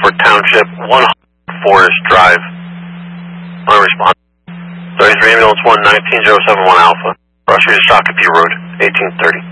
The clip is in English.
Milford Township, 1 Forest Drive. On response. 33 Ambulance 1, 19071 Alpha. Rush to Shakopee Road, 1830.